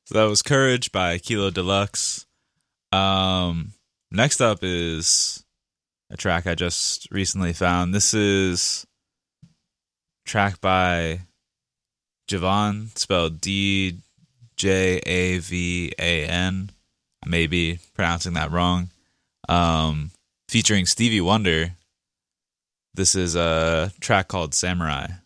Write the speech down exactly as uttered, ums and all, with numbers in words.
So that was Courage by Kilo Deluxe. Um, next up is a track I just recently found. This is a track by Javan, spelled D J A V A N. I may be pronouncing that wrong. Um, featuring Stevie Wonder. This is a track called Samurai.